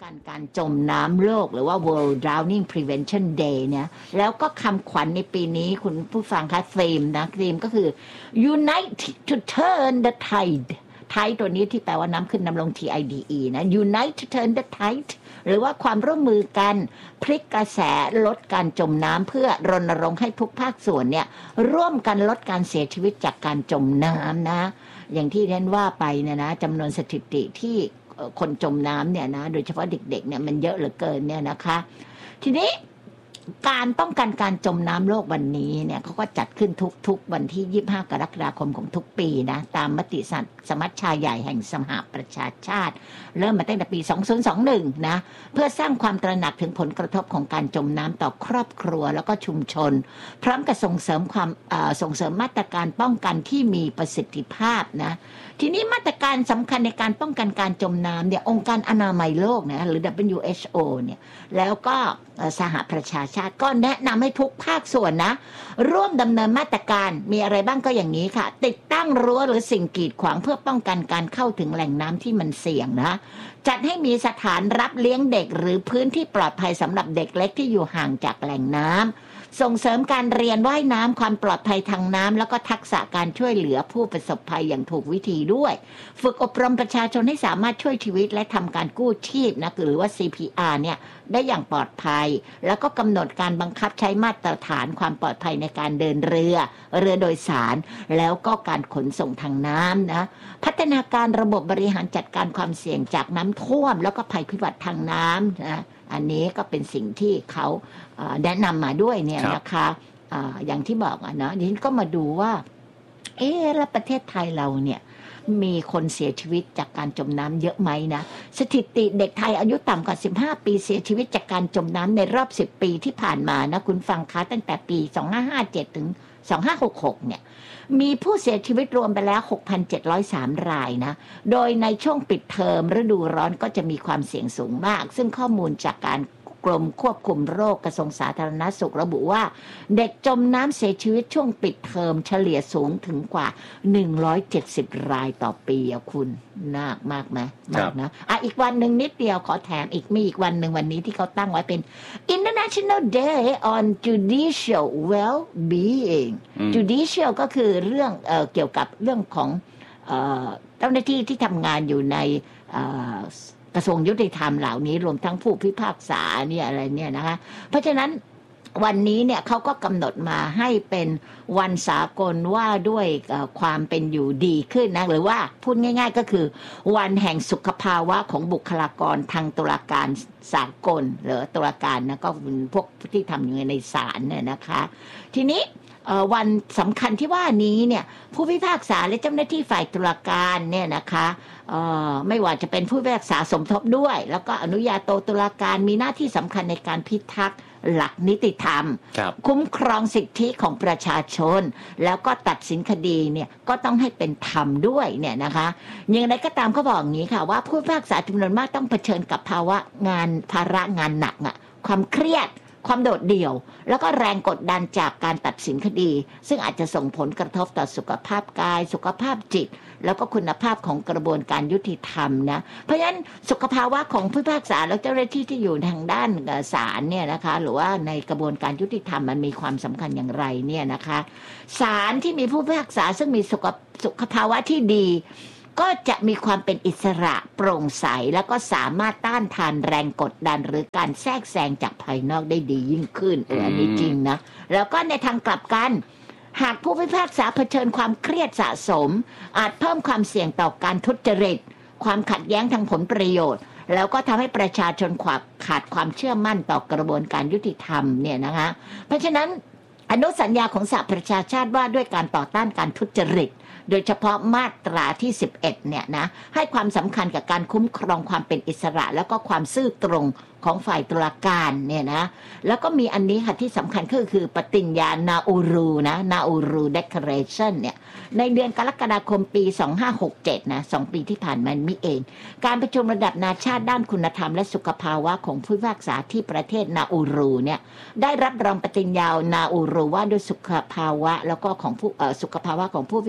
กันการจมน้ำโลกหรือว่า World Drowning Prevention Day เนี่ยแล้วก็คำขวัญในปีนี้คุณผู้ฟังคะธีมก็คือ Unite to Turn the Tide ตัวนี้ที่แปลว่าน้ำขึ้นน้ำลง TIDE นะ Unite to Turn the Tide หรือว่าความร่วมมือกันพลิกกระแสลดการจมน้ำเพื่อรณรงค์ให้ทุกภาคส่วนเนี่ยร่วมกันลดการเสียชีวิตจากการจมน้ำนะอย่างที่เรียนว่าไปเนี่ยนะจำนวนสถิติที่คนจมน้ำเนี่ยนะโดยเฉพาะเด็กๆเนี่ยมันเยอะเหลือเกินเนี่ยนะคะทีนี้การป้องกันการจมน้ำโลกวันนี้เนี่ยเขาก็จัดขึ้นทุกวันที่25กรกฎาคมของทุกปีนะตามมติสมัชชาใหญ่แห่งสหประชาชาติเริ่มมาตั้งแต่ปี2021นะเพื่อสร้างความตระหนักถึงผลกระทบของการจมน้ำต่อครอบครัวแล้วก็ชุมชนพร้อมกับส่งเสริมมาตรการป้องกันที่มีประสิทธิภาพนะทีนี้มาตรการสำคัญในการป้องกันการจมน้ำเนี่ยองค์การอนามัยโลกนะหรือ WHO เนี่ยแล้วก็สหประชาชาติก็แนะนำให้ทุกภาคส่วนนะร่วมดำเนินมาตรการมีอะไรบ้างก็อย่างนี้ค่ะติดตั้งรั้วหรือสิ่งกีดขวางเพื่อป้องกันการเข้าถึงแหล่งน้ำที่มันเสี่ยงนะจัดให้มีสถานรับเลี้ยงเด็กหรือพื้นที่ปลอดภัยสำหรับเด็กเล็กที่อยู่ห่างจากแหล่งน้ำส่งเสริมการเรียนว่ายน้ำความปลอดภัยทางน้ำแล้วก็ทักษะการช่วยเหลือผู้ประสบภัยอย่างถูกวิธีด้วยฝึกอบรมประชาชนให้สามารถช่วยชีวิตและทำการกู้ชีพนะหรือว่า CPR เนี่ยได้อย่างปลอดภัยแล้วก็กำหนดการบังคับใช้มาตรฐานความปลอดภัยในการเดินเรือโดยสารแล้วก็การขนส่งทางน้ำนะพัฒนาการระบบบริหารจัดการความเสี่ยงจากน้ำท่วมแล้วก็ภัยพิบัติทางน้ำนะอันนี้ก็เป็นสิ่งที่เขาแนะนำมาด้วยเนี่ยนะคะอย่างที่บอกนะดิฉันก็มาดูว่าแล้วประเทศไทยเราเนี่ยมีคนเสียชีวิตจากการจมน้ำเยอะไหมนะสถิติเด็กไทยอายุต่ำกว่า15ปีเสียชีวิตจากการจมน้ำในรอบ10ปีที่ผ่านมานะคุณฟังคะตั้งแต่ปี2557ถึง2566เนี่ยมีผู้เสียชีวิตรวมไปแล้ว 6,703 รายนะโดยในช่วงปิดเทอมฤดูร้อนก็จะมีความเสี่ยงสูงมากซึ่งข้อมูลจากการกรมควบคุมโรคกระทรวงสาธารณสุขระบุว่าเด็กจมน้ำเสียชีวิตช่วงปิดเทอมเฉลี่ยสูงถึงกว่า170รายต่อปีคุณน่ามากไหมมากนะอีกวันหนึ่งนิดเดียวขอแถมมีอีกวันหนึ่งวันนี้ที่เขาตั้งไว้เป็น International Day on Judicial Well-being Judicial ก็คือเรื่องเกี่ยวกับเรื่องของเจ้าหน้าที่ที่ทำงานอยู่ในกระทรวงยุติธรรมเหล่านี้รวมทั้งผู้พิพากษาเนี่ยอะไรเนี่ยนะคะเพราะฉะนั้นวันนี้เนี่ยเขาก็กำหนดมาให้เป็นวันสากลว่าด้วยความเป็นอยู่ดีขึ้นนะหรือว่าพูดง่ายๆก็คือวันแห่งสุขภาวะของบุคลากรทางตุลาการสากลหรือตุลาการนะก็เป็นพวกที่ทำอยู่ในศาลเนี่ยนะคะทีนี้วันสำคัญที่ว่านี้เนี่ยผู้พิพากษาและเจ้าหน้าที่ฝ่ายตุลาการเนี่ยนะคะไม่ว่าจะเป็นผู้พิพากษาสมทบด้วยแล้วก็อนุญาโตตุลาการมีหน้าที่สำคัญในการพิทักษ์หลักนิติธรรมคุ้มครองสิทธิของประชาชนแล้วก็ตัดสินคดีเนี่ยก็ต้องให้เป็นธรรมด้วยเนี่ยนะคะอย่างไรก็ตามเขาบอกอย่างนี้ค่ะว่าผู้พิพากษาจำนวนมากต้องเผชิญกับภาระงานหนักความเครียดความโดดเดี่ยวแล้วก็แรงกดดันจากการตัดสินคดีซึ่งอาจจะส่งผลกระทบต่อสุขภาพกายสุขภาพจิตแล้วก็คุณภาพของกระบวนการยุติธรรมนะเพราะฉะนั้นสุขภาวะของผู้พิพากษาและเจ้าหน้าที่ที่อยู่ทางด้านศาลเนี่ยนะคะหรือว่าในกระบวนการยุติธรรมมันมีความสำคัญอย่างไรเนี่ยนะคะศาลที่มีผู้พิพากษาซึ่งมีสุขภาวะที่ดีก็จะมีความเป็นอิสระโปร่งใสแล้วก็สามารถต้านทานแรงกดดันหรือการแทรกแซงจากภายนอกได้ดียิ่งขึ้นอันนี้จริงนะแล้วก็ในทางกลับกันหากผู้พิพากษาเผชิญความเครียดสะสมอาจเพิ่มความเสี่ยงต่อการทุจริตความขัดแย้งทางผลประโยชน์แล้วก็ทำให้ประชาชนขาดความเชื่อมั่นต่อกระบวนการยุติธรรมเนี่ยนะคะเพราะฉะนั้นอนุสัญญาของสหประชาชาติว่าด้วยการต่อต้านการทุจริตโดยเฉพาะมาตราที่11เนี่ยนะให้ความสำคัญกับการคุ้มครองความเป็นอิสระแล้วก็ความซื่อตรงของฝ่ายตุลาการเนี่ยนะแล้วก็มีอันนี้ค่ะที่สำคัญคือปฏิญญานาอูรูนะนาอูรูเดคเรชั่นเนี่ยในเดือนกรกฎาคมปี2567นะ2ปีที่ผ่านมานี้เองการประชุมระดับนานาชาติด้านคุณธรรมและสุขภาวะของผู้พิพากษาที่ประเทศนาอูรูเนี่ยได้รับรองปฏิญญานาอูรูว่าด้วยสุขภาวะแล้วก็ของสุขภาวะของผู้พิพากษา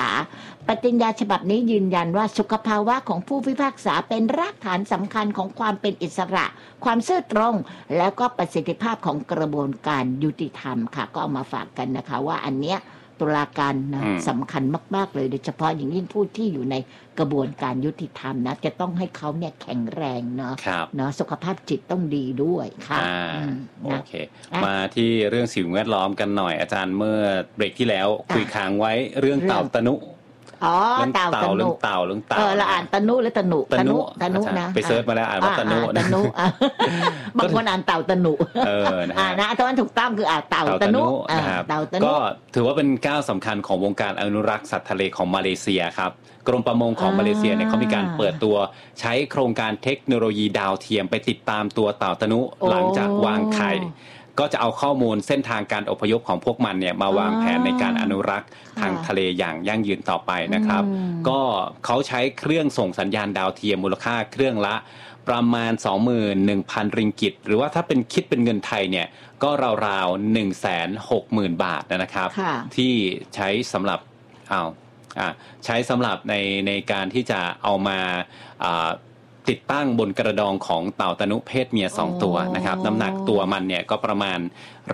าปฏิญญาฉบับนี้ยืนยันว่าสุขภาวะของผู้พิพากษาเป็นรากฐานสำคัญของความเป็นอิสระความซื่อตรงแล้วก็ประสิทธิภาพของกระบวนการยุติธรรมค่ะก็เอามาฝากกันนะคะว่าอันเนี้ยตุลาการนะสำคัญมากๆเลยโดยเฉพาะอย่างยิ่งผู้ที่อยู่ในกระบวนการยุติธรรมนะจะต้องให้เขาเนี่ยแข็งแรงเนาะสุขภาพจิตต้องดีด้วยค่ะโอเคมาที่เรื่องสิ่งแวดล้อมกันหน่อยอาจารย์เมื่อเบรกที่แล้วคุยค้างไว้เรื่องเต่าตะนุเต่าเรื่องเต่าเราอ่านตะนุหรือตะนุนะไปเซิร์ชมาแล้วอ่านว่าตะนุบางคนอ่านเต่าตะนุนะตอนถูกต้องคือเต่าตะนุก็ถือว่าเป็นก้าวสำคัญของวงการอนุรักษ์สัตว์ทะเลของมาเลเซียครับกรมประมงของมาเลเซียเนี่ยเขามีการเปิดตัวใช้โครงการเทคโนโลยีดาวเทียมไปติดตามตัวเต่าตะนุหลังจากวางไข่ก็จะเอาข้อมูลเส้นทางการอพยพของพวกมันเนี่ยมาวางแผนในการอนุรักษ์ทางทะเลอย่างยั่งยืนต่อไปนะครับก็เขาใช้เครื่องส่งสัญญาณดาวเทียมมูลค่าเครื่องละประมาณ 21,000 ริงกิตหรือว่าถ้าเป็นคิดเป็นเงินไทยเนี่ยก็ราวๆ 160,000 บาทนะครับที่ใช้สำหรับใช้สำหรับในการที่จะเอามาติดตั้งบนกระดองของเต่าตะนุเพศเมีย2ตัวนะครับน้ำหนักตัวมันเนี่ยก็ประมาณ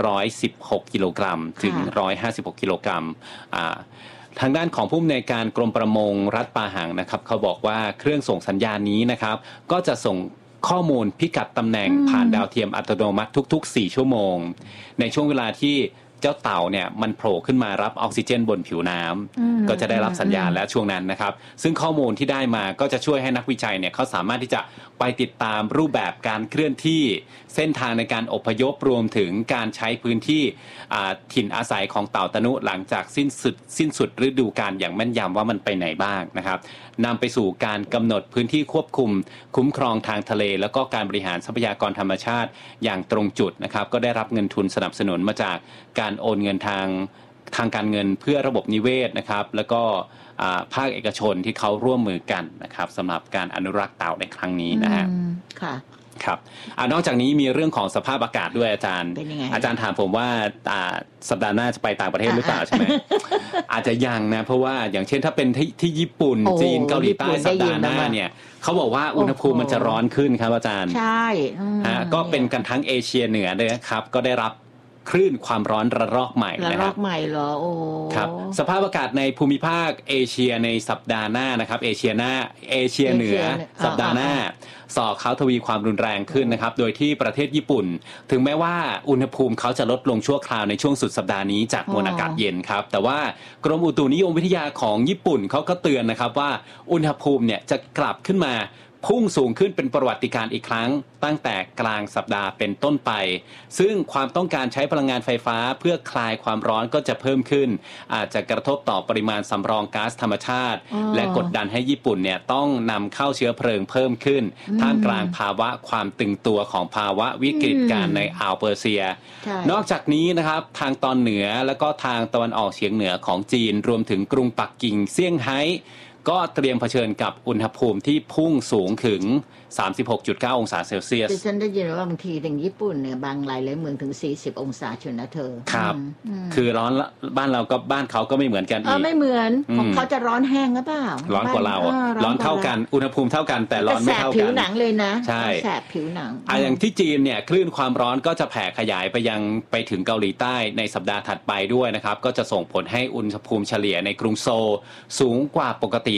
116กิโลกรัมถึง156กิโลกรัมทางด้านของผู้อำนวยการกรมประมงรัฐปาหังนะครับเขาบอกว่าเครื่องส่งสัญญาณนี้นะครับก็จะส่งข้อมูลพิกัดตำแหน่งผ่านดาวเทียมอัตโนมัติทุกๆ4ชั่วโมงในช่วงเวลาที่เจ้าเต่าเนี่ยมันโผล่ขึ้นมารับออกซิเจนบนผิวน้ำก็จะได้รับสัญญาณแล้วช่วงนั้นนะครับซึ่งข้อมูลที่ได้มาก็จะช่วยให้นักวิจัยเนี่ยเขาสามารถที่จะไปติดตามรูปแบบการเคลื่อนที่เส้นทางในการอพยพรวมถึงการใช้พื้นที่ถิ่นอาศัยของเต่าตะนุหลังจากสิ้นสุดฤดูกาลอย่างแม่นยำว่ามันไปไหนบ้างนะครับนำไปสู่การกำหนดพื้นที่ควบคุมคุ้มครองทางทะเลแล้วก็การบริหารทรัพยากรธรรมชาติอย่างตรงจุดนะครับก็ได้รับเงินทุนสนับสนุนมาจากการโอนเงินทางการเงินเพื่อระบบนิเวศนะครับแล้วก็ภาคเอกชนที่เขาร่วมมือกันนะครับสำหรับการอนุรักษ์เต่าในครั้งนี้นะฮะค่ะครับนอกจากนี้มีเรื่องของสภาพอากาศด้วยอาจารย์อาจารย์ถามผมว่าสัปดาห์หน้าจะไปต่างประเทศหรือเปล่าใช่ไหมอาจจะยังนะเพราะว่าอย่างเช่นถ้าเป็นที่ญี่ปุ่นจีนเกาหลีใต้สัปดาห์หน้าเนี่ยเขาบอกว่าอุณหภูมิมันจะร้อนขึ้นครับอาจารย์ใช่ก็เป็นกันทั้งเอเชียเหนือเลยครับก็ได้รับคลื่นความร้อนระลอกใหม่นะครับระลอกใหม่เหรอโอ้ครับสภาพอากาศในภูมิภาคเอเชียในสัปดาห์หน้านะครับเอเชียเหนือสัปดาห์หน้าส่อเขาทวีความรุนแรงขึ้นนะครับโดยที่ประเทศญี่ปุ่นถึงแม้ว่าอุณหภูมิเขาจะลดลงชั่วคราวในช่วงสุดสัปดาห์นี้จากมวลอากาศเย็นครับแต่ว่ากรมอุตุนิยมวิทยาของญี่ปุ่นเขาก็เตือนนะครับว่าอุณหภูมิเนี่ยจะกลับขึ้นมาพุ่งสูงขึ้นเป็นประวัติการณ์อีกครั้งตั้งแต่กลางสัปดาห์เป็นต้นไปซึ่งความต้องการใช้พลังงานไฟฟ้าเพื่อคลายความร้อนก็จะเพิ่มขึ้นอาจจะกระทบต่อปริมาณสำรองก๊าซธรรมชาติและกดดันให้ญี่ปุ่นเนี่ยต้องนำเข้าเชื้อเพลิงเพิ่มขึ้นท่ามกลางภาวะความตึงตัวของภาวะวิกฤตการณ์ในอ่าวเปอร์เซียนอกจากนี้นะครับทางตอนเหนือและก็ทางตะวันออกเฉียงเหนือของจีนรวมถึงกรุงปักกิ่งเซี่ยงไฮ้ก็เตรียมเผชิญกับอุณหภูมิที่พุ่งสูงถึง 36.9 องศาเซลเซียสฉันได้ยินว่าบางทีถึงญี่ปุ่นเนี่ยบางหลายเมืองถึง40องศาเชียวนะเธอครับคือร้อนบ้านเราก็บ้านเขาก็ไม่เหมือนกันอีกไม่เหมือนของเขาจะร้อนแห้งหรือเปล่าร้อนกว่าเราร้อนเท่ากันอุณหภูมิเท่ากันแต่ร้อนไม่เท่ากันแสบผิวหนังเลยนะใช่แสบผิวหนังอย่างที่จีนเนี่ยคลื่นความร้อนก็จะแผ่ขยายไปถึงเกาหลีใต้ในสัปดาห์ถัดไปด้วยนะครับก็จะส่งผลให้อุณหภูมิเฉลี่ยในกรุงโซลสูงกว่าปกติ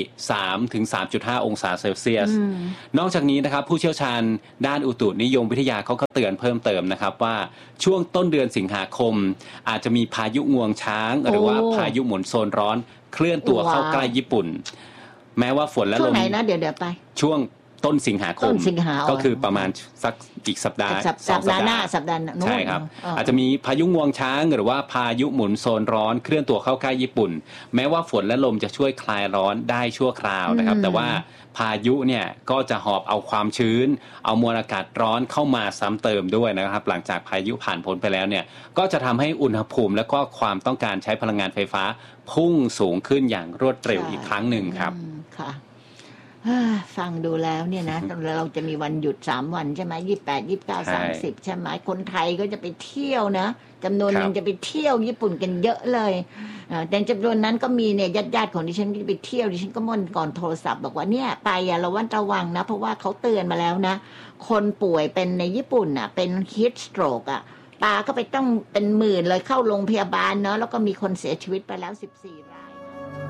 3-3.5 องศาเซลเซียสนอกจากนี้นะครับผู้เชี่ยวชาญด้านอุตุนิยมวิทยาเขาก็เตือนเพิ่มเติมนะครับว่าช่วงต้นเดือนสิงหาคมอาจจะมีพายุงวงช้างหรือว่าพายุหมุนโซนร้อนเคลื่อนตัวเข้าใกล้ญี่ปุ่นแม้ว่าฝนและลมช่วงไหนนะเดี๋ยวไปช่วงต้นสิงหาคมก็คือประมาณสักอีกสัปดาห์หน้าสัปดาห์ใช่ครับอาจจะมีพายุงวงช้างหรือว่าพายุหมุนโซนร้อนเคลื่อนตัวเข้าใกล้ญี่ปุ่นแม้ว่าฝนและลมจะช่วยคลายร้อนได้ชั่วคราวนะครับแต่ว่าพายุเนี่ยก็จะหอบเอาความชื้นเอามวลอากาศร้อนเข้ามาซ้ำเติมด้วยนะครับหลังจากพายุผ่านพ้นไปแล้วเนี่ยก็จะทำให้อุณหภูมิและก็ความต้องการใช้พลังงานไฟฟ้าพุ่งสูงขึ้นอย่างรวดเร็วอีกครั้งหนึ่งครับค่ะฟังดูแล้วเนี่ยนะเราจะมีวันหยุด3วันใช่ไหม28 29 30ใช่ไหมคนไทยก็จะไปเที่ยวนะจำนวนนึงจะไปเที่ยวญี่ปุ่นกันเยอะเลยแต่จำนวนนั้นก็มีเนี่ยญาติของดิฉันไปเที่ยวดิฉันก็ม่นก่อนโทรศัพท์บอกว่าเนี่ยไประวังนะเพราะว่าเขาเตือนมาแล้วนะคนป่วยเป็นในญี่ปุ่นเป็นฮีทสโตรกปาก็ไปต้องเป็นหมื่นเลยเข้าโรงพยาบาลเนาะแล้วก็มีคนเสียชีวิตไปแล้ว14 ราย